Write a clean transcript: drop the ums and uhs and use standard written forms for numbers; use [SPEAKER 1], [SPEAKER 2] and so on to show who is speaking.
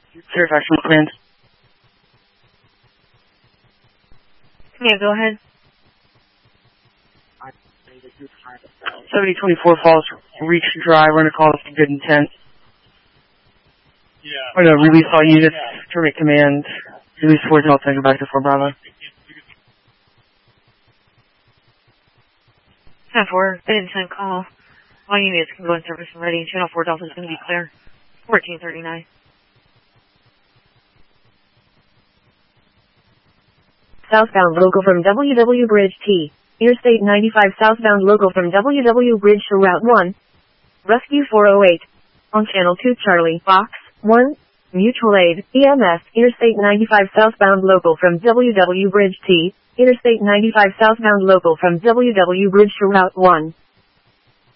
[SPEAKER 1] Fairfax Command.
[SPEAKER 2] Yeah, go ahead.
[SPEAKER 1] 7024 Falls Reach Drive. We're going to call this a good intent. We're going to release all units, terminate command, release 4 Delta, and go back to 4 Bravo.
[SPEAKER 2] 10-4, good intent call. All units can go in service and ready. Channel 4 Delta is going to be clear. 1439.
[SPEAKER 3] Southbound local from WW Bridge T. Interstate 95 southbound local from WW Bridge to Route 1. Rescue 408. On Channel 2 Charlie, Box 1. Mutual Aid, EMS, Interstate 95 southbound local from WW Bridge T. Interstate 95 southbound local from WW Bridge to Route 1.